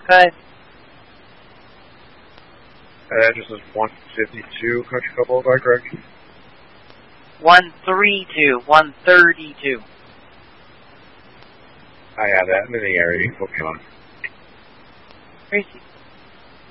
Good. Address is 152 Country Club Boulevard, correct? 132. I have that. I'm in the area. You can put me on. Tracy.